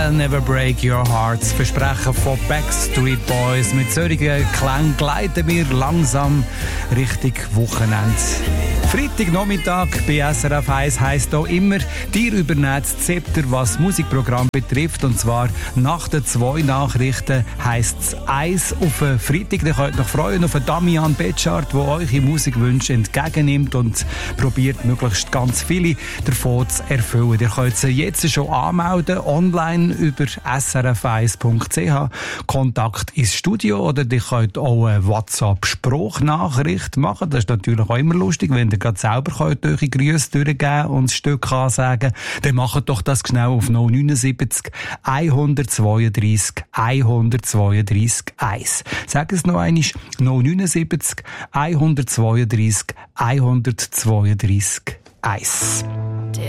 I'll Never Break Your Hearts. Versprechen von Backstreet Boys. Mit solchen Klängen gleiten wir langsam Richtung Wochenende. Freitagnachmittag bei SRF 1 heisst hier immer, dir übernimmt das Zepter, was Musikprogramm betrifft. Und zwar nach den 2 Nachrichten heisst es 1 auf den Freitag. Ihr könnt euch freuen auf Damian Betschart, der eure Musikwünsche entgegennimmt und probiert, möglichst ganz viele davon zu erfüllen. Ihr könnt sie jetzt schon anmelden, online über srf1.ch. Kontakt ins Studio oder ihr könnt auch eine WhatsApp-Spruchnachricht machen. Das ist natürlich auch immer lustig, wenn ihr gerade selber könnt eure Grüße durchgeben und das Stück ansagen. Dann macht doch das schnell auf 079 132 132 1. Sag es noch einmal, 079 132 132 1.